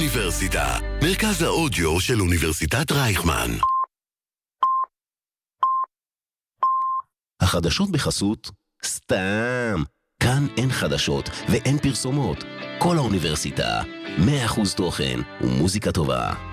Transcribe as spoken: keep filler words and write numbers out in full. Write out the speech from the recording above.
האוניברסיטה, מרכז האודיו של אוניברסיטת רייכמן. החדשות בחסות סתם. כאן אין חדשות ואין פרסומות. כל האוניברסיטה, מאה אחוז תוכן ומוזיקה טובה.